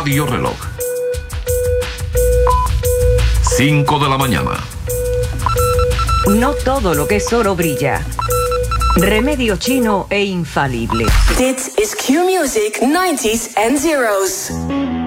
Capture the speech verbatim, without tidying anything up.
Radio Reloj. cinco de la mañana. No todo lo que es oro brilla. Remedio chino e infalible. Dit is Q-Music nineties and zeros.